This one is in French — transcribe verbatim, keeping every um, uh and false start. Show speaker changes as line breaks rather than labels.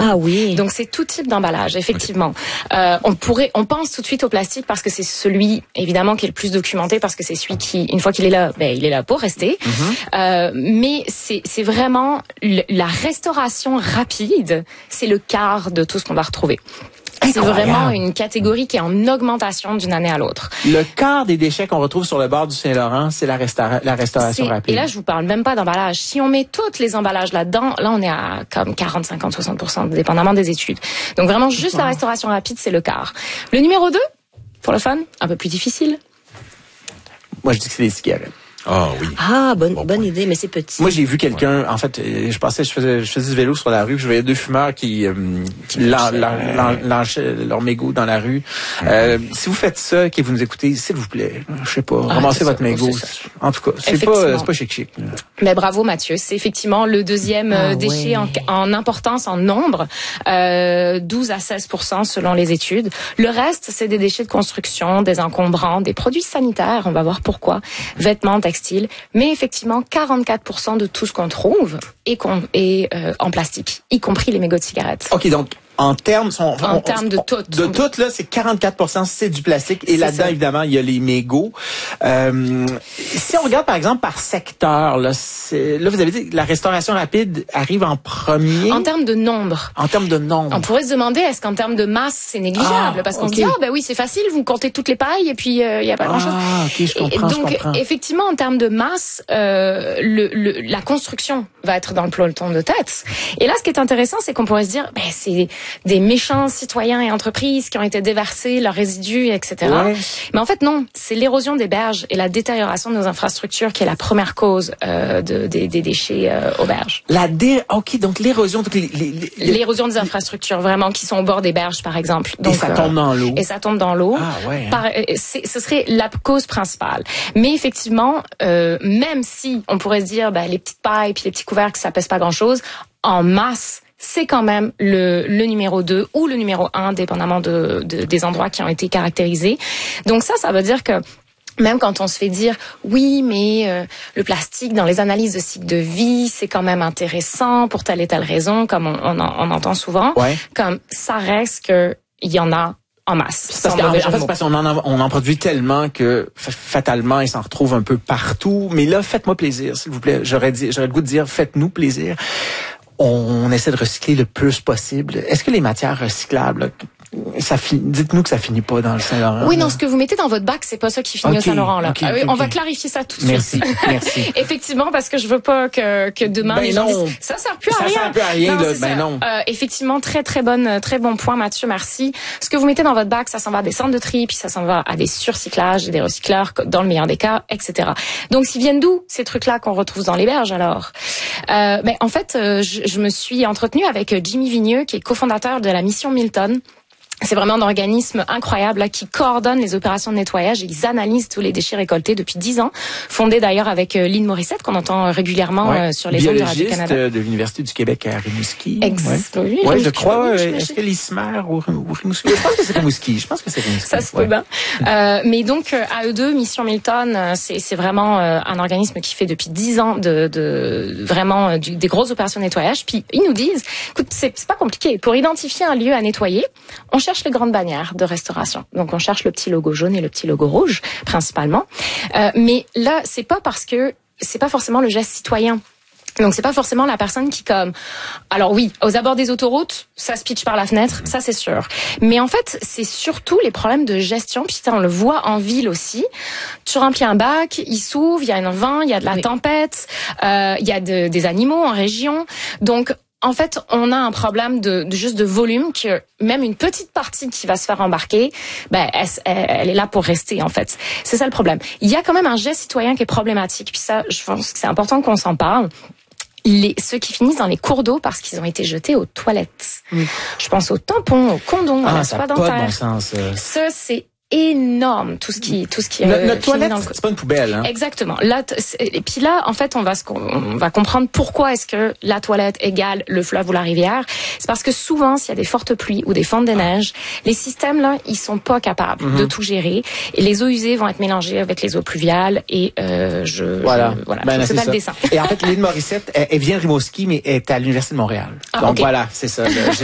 Ah oui.
Donc c'est tout type d'emballage, effectivement. Okay. Euh, on pourrait, on pense tout de suite au plastique parce que c'est celui, évidemment, qui est le plus documenté parce que c'est celui qui, une fois qu'il est là, ben il est là pour rester. Mm-hmm. Euh, mais c'est c'est vraiment le, la restauration rapide, c'est le quart de tout ce qu'on va retrouver. C'est vraiment une catégorie qui est en augmentation d'une année à l'autre.
Le quart des déchets qu'on retrouve sur le bord du Saint-Laurent, c'est la, restaura- la restauration
c'est,
rapide.
Et là, je vous parle même pas d'emballage. Si on met tous les emballages là-dedans, là, on est à comme quarante, cinquante, soixante pour cent, dépendamment des études. Donc vraiment, juste wow. la restauration rapide, c'est le quart. Le numéro deux, pour le fun, un peu plus difficile.
Moi, je dis que c'est les cigarettes.
Ah oui.
Ah, bonne, bon bonne idée, mais c'est petit.
Moi, j'ai vu quelqu'un, ouais. en fait, je passais, je faisais, je faisais du vélo sur la rue, puis je voyais deux fumeurs qui, euh, qui lan, lan, lan, lançaient leur mégot dans la rue. Mm-hmm. Euh, si vous faites ça, que vous nous écoutez, s'il vous plaît, je sais pas, ah, ramassez votre mégot. En tout cas, c'est pas, c'est pas chic-chic.
Mais bravo, Mathieu. C'est effectivement le deuxième ah, déchet ouais. en, en importance, en nombre, euh, douze à seize pour cent selon les études. Le reste, c'est des déchets de construction, des encombrants, des produits sanitaires, on va voir pourquoi, vêtements, textiles. Mais effectivement, quarante-quatre pour cent de tout ce qu'on trouve est, qu'on, est euh, en plastique, y compris les mégots de cigarettes.
OK, donc en termes son,
en termes de tout
de tout là, c'est quarante-quatre pour cent c'est du plastique et c'est là-dedans ça. Évidemment il y a les mégots. Euh, si on regarde par exemple par secteur là, c'est, là vous avez dit que la restauration rapide arrive en premier.
En termes de nombre.
En termes de nombre.
On pourrait se demander est-ce qu'en termes de masse c'est négligeable ah, parce qu'on okay. se dit ah ben oui c'est facile vous comptez toutes les pailles et puis il euh, y a pas grand chose.
Ah ok je comprends.
Et donc
je comprends.
Effectivement en termes de masse euh, le, le la construction va être dans le peloton de tête. Et là ce qui est intéressant c'est qu'on pourrait se dire ben c'est des méchants citoyens et entreprises qui ont été déversés, leurs résidus, et cetera. Ouais. Mais en fait, non. C'est l'érosion des berges et la détérioration de nos infrastructures qui est la première cause euh, de, des, des déchets euh, aux berges.
La dé... OK, donc l'érosion... Donc les, les, les...
L'érosion des infrastructures, vraiment, qui sont au bord des berges, par exemple. Donc,
et ça tombe dans l'eau.
Et ça tombe dans l'eau.
Ah, ouais. Hein.
Par, c'est, ce serait la cause principale. Mais effectivement, euh, même si on pourrait se dire, ben, les petites pailles puis les petits couvercles, ça pèse pas grand-chose, en masse, c'est quand même le, le numéro deux ou le numéro un, dépendamment de, de, des endroits qui ont été caractérisés. Donc ça, ça veut dire que même quand on se fait dire oui, mais euh, le plastique dans les analyses de cycle de vie, c'est quand même intéressant pour telle et telle raison, comme on, on, on entend souvent,
ouais.
comme ça reste que il y en a en masse.
C'est parce, qu'en, en fait, c'est parce qu'on en, on en produit tellement que fatalement, il s'en retrouve un peu partout. Mais là, faites-moi plaisir, s'il vous plaît. J'aurais, dit, j'aurais le goût de dire faites-nous plaisir. On essaie de recycler le plus possible. Est-ce que les matières recyclables, ça finit, dites-nous que ça finit pas dans le Saint-Laurent.
Oui, non, ce que vous mettez dans votre bac, c'est pas ça qui finit okay, au Saint-Laurent, là. Okay, okay, on okay. va clarifier ça tout de
merci,
suite.
Merci, merci.
Effectivement, parce que je veux pas que, que demain,
ben
les gens
non.
disent, ça sert plus à
ça
rien.
Ça sert plus à rien,
non,
là. Ben non.
Euh, effectivement, très, très bonne, très bon point, Mathieu, merci. Ce que vous mettez dans votre bac, ça s'en va à des centres de tri, puis ça s'en va à des surcyclages, des recycleurs, dans le meilleur des cas, et cetera. Donc, s'ils viennent d'où, ces trucs-là qu'on retrouve dans les berges, alors? Euh, ben, en fait, euh, je, je me suis entretenue avec Jimmy Vigneux, qui est cofondateur de la mission Milton. C'est vraiment un organisme incroyable là, qui coordonne les opérations de nettoyage et ils analysent tous les déchets récoltés depuis dix ans. Fondé d'ailleurs avec euh, Lynn Morissette, qu'on entend régulièrement ouais. euh, sur les ondes de Radio-Canada.
Biologiste de l'Université du Québec à Rimouski.
Exact.
Ouais,
oui,
ouais, je crois. Euh, est-ce que l'Ismer ou, ou Rimouski? Je pense que c'est Rimouski. Je pense que c'est Rimouski.
Ça se peut ouais. bien. Euh, mais donc, euh, A E deux, Mission Milton, euh, c'est, c'est vraiment euh, un organisme qui fait depuis dix ans de, de vraiment euh, du, des grosses opérations de nettoyage. Puis, ils nous disent, écoute, c'est, c'est pas compliqué. Pour identifier un lieu à nettoyer, on cherche les grandes bannières de restauration. Donc on cherche le petit logo jaune et le petit logo rouge principalement. Euh, mais là, c'est pas parce que c'est pas forcément le geste citoyen. Donc c'est pas forcément la personne qui comme alors oui, aux abords des autoroutes, ça se pitch par la fenêtre, ça c'est sûr. Mais en fait, c'est surtout les problèmes de gestion, puis on le voit en ville aussi. Tu remplis un bac, il s'ouvre, il y a un vent, il y a de la oui. tempête, euh, il y a de, des animaux en région. Donc en fait, on a un problème de, de juste de volume que même une petite partie qui va se faire embarquer, ben elle, elle est là pour rester en fait. C'est ça le problème. Il y a quand même un geste citoyen qui est problématique. Puis ça, je pense que c'est important qu'on s'en parle. Les, ceux qui finissent dans les cours d'eau parce qu'ils ont été jetés aux toilettes. Oui. Je pense aux tampons, aux condoms,
ah,
à la
soie
dentaire.
Pas de bon sens. Euh...
Ça, c'est énorme tout ce qui tout ce qui
notre,
euh,
notre toilette
dans le...
c'est pas une poubelle hein.
Exactement. Là t- et puis là en fait on va se, on va comprendre pourquoi est-ce que la toilette égale le fleuve ou la rivière. C'est parce que souvent s'il y a des fortes pluies ou des fentes de neige, les systèmes là ils sont pas capables mm-hmm. de tout gérer et les eaux usées vont être mélangées avec les eaux pluviales et euh, je
voilà
je, voilà
ben,
je sais pas ça. Le dessin.
Et en fait Lynn Morissette elle, elle vient de Rimouski mais elle est à l'Université de Montréal. Ah, donc okay. voilà c'est ça. Le,